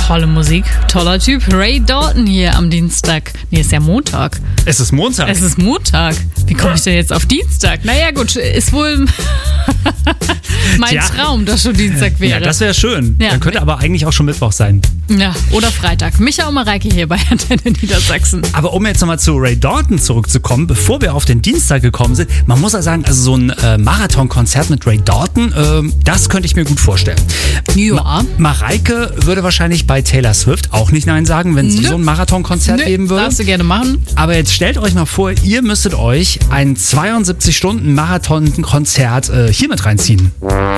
Tolle Musik, toller Typ. Ray Dalton hier am Dienstag. Nee, ist ja Montag. Es ist Montag. Es ist Montag. Wie komme ich denn jetzt auf Dienstag? Naja gut, ist wohl mein Traum, dass schon Dienstag wäre. Ja, das wäre schön. Ja. Dann könnte aber eigentlich auch schon Mittwoch sein. Ja, oder Freitag. Micha und Mareike hier bei Antenne Niedersachsen. Aber um jetzt nochmal zu Ray Dalton zurückzukommen, bevor wir auf den Dienstag gekommen sind, man muss ja sagen, also so ein Marathonkonzert mit Ray Dalton, das könnte ich mir gut vorstellen. Ja. Mareike würde wahrscheinlich bei Taylor Swift auch nicht Nein sagen, wenn sie so ein Marathonkonzert geben würde. Darfst du gerne machen. Aber jetzt stellt euch mal vor, ihr müsstet euch ein 72-Stunden-Marathon-Konzert hier mit reinziehen.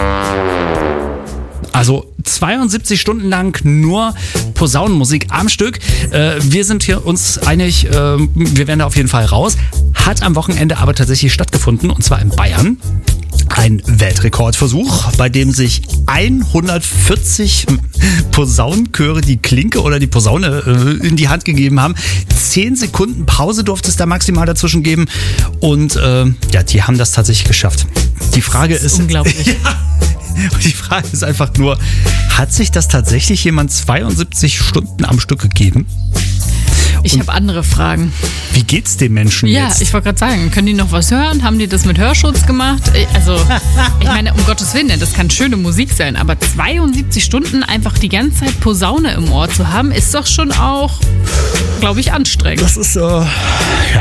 Also 72 Stunden lang nur Posaunenmusik am Stück. Wir sind hier uns einig, wir werden da auf jeden Fall raus. Hat am Wochenende aber tatsächlich stattgefunden, und zwar in Bayern. Ein Weltrekordversuch, bei dem sich 140 Posaunenchöre die Klinke oder die Posaune in die Hand gegeben haben. 10 Sekunden Pause durfte es da maximal dazwischen geben. Und die haben das tatsächlich geschafft. Die Frage ist unglaublich. Ja, die Frage ist einfach nur, hat sich das tatsächlich jemand 72 Stunden am Stück gegeben? Ich habe andere Fragen. Wie geht's den Menschen jetzt? Ja, ich wollte gerade sagen, können die noch was hören? Haben die das mit Hörschutz gemacht? Also, ich meine, um Gottes Willen, das kann schöne Musik sein, aber 72 Stunden einfach die ganze Zeit Posaune im Ohr zu haben, ist doch schon auch, glaube ich, anstrengend. Das ist,